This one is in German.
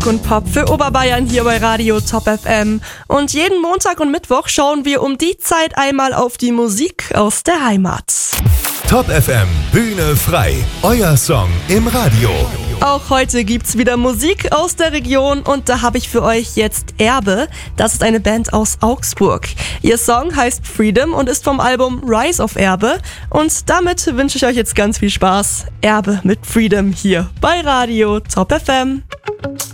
Und Pop für Oberbayern hier bei Radio Top FM. Und jeden Montag und Mittwoch schauen wir um die Zeit einmal auf die Musik aus der Heimat. Top FM, Bühne frei, euer Song im Radio. Auch heute gibt's wieder Musik aus der Region und da habe ich für euch jetzt Erbe. Das ist eine Band aus Augsburg. Ihr Song heißt Freedom und ist vom Album Rise of Erbe. Und damit wünsche ich euch jetzt ganz viel Spaß. Erbe mit Freedom hier bei Radio Top FM.